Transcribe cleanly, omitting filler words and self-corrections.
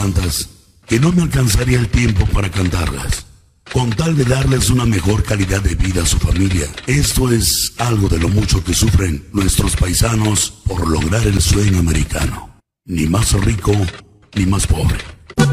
tantas que no me alcanzaría el tiempo para cantarlas, con tal de darles una mejor calidad de vida a su familia. Esto es algo de lo mucho que sufren nuestros paisanos por lograr el sueño americano. Ni más rico, ni más pobre.